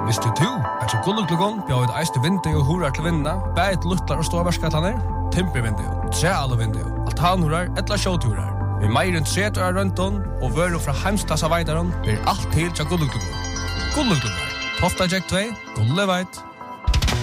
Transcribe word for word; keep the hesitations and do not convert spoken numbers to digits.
Visste du at så gulluklugon bjør et eiste vindu og hurar til vinna, bæt luttlar og ståvarskatlaner, timpervindu, trealvindu, altanhurar, etla sjåturar. Vi meir enn tretu av rønton og vøru fra heimstassa veidaron blir alt til til gulluklugon. Gulluklugon, Tofta Jack två, Gulleveit.